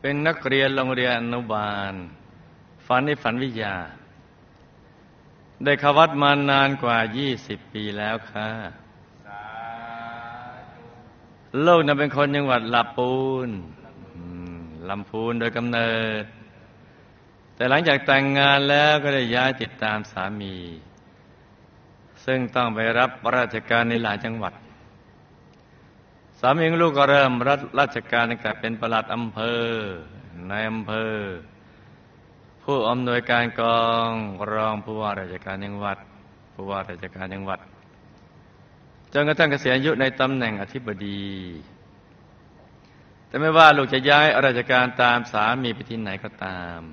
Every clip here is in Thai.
เป็นนักเรียนโรงเรียนอนุบาลฝันในฝันวิทยาได้เข้าวัดมานานกว่า20 ปีแล้วค่ะลูกนั้นเป็นคนจังหวัดลำพูนโดยกำเนิดแต่หลังจากแต่งงานแล้วก็ได้ย้ายติดตามสามีซึ่งต้องไปรับราชการในหลายจังหวัดสามีของลูกก็เริ่มรับราชการตั้งแต่เป็นปลัดอำเภอนายอำเภอผู้อำนวยการกองรองผู้ว่าราชการจังหวัดผู้ว่าราชการจังหวัดจนกระทั่งเกษียณอายุในตำแหน่งอธิบดีแต่ไม่ว่าลูกจะย้ายราชการตามสามีไปที่ไหนก็ตาม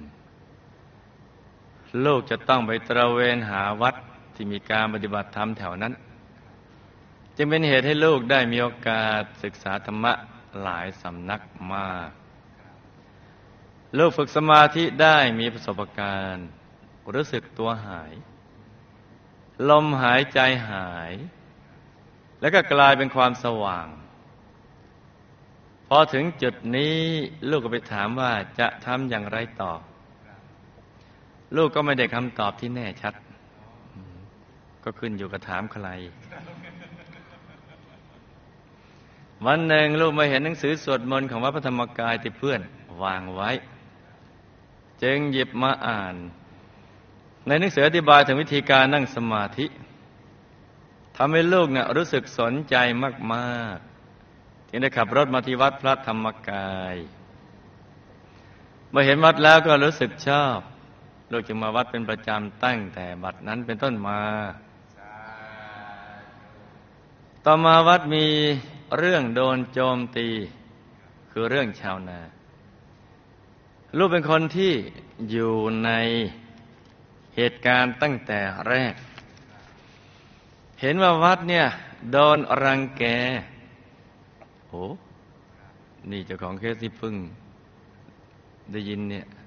ลูกจะต้องไปตระเวนหาวัดที่มีการปฏิบัติธรรมแถวนั้นจึงเป็นเหตุให้ลูกได้มีโอกาสศึกษาธรรมะหลายสำนักมากลูกฝึกสมาธิได้มีประสบการณ์รู้สึกตัวหายลมหายใจหายแล้วก็กลายเป็นความสว่างพอถึงจุดนี้ลูกก็ไปถามว่าจะทำอย่างไรต่อลูกก็ไม่ได้คำตอบที่แน่ชัดก็ขึ้นอยู่กับถามใครวันหนึ่งลูกมาเห็นหนังสือสวดมนต์ของวัดพระธรรมกายที่เพื่อนวางไว้จึงหยิบมาอ่านในหนังสืออธิบายถึงวิธีการนั่งสมาธิทำให้ลูกรู้สึกสนใจมากๆจึงได้ขับรถมาที่วัดพระธรรมกายเมื่อเห็นวัดแล้วก็รู้สึกชอบลูกจึงมาวัดเป็นประจำตั้งแต่บัดนั้นเป็นต้นมาต่อมาวัดมีเรื่องโดนโจมตีคือเรื่องชาวนาลูกเป็นคนที่อยู่ในเหตุการณ์ตั้งแต่แรกเห็นว่าวัดเนี่ยโดนรังแกโอ้นี่เจ้าของเคสที่เพิ่งได้ยินเนี่ย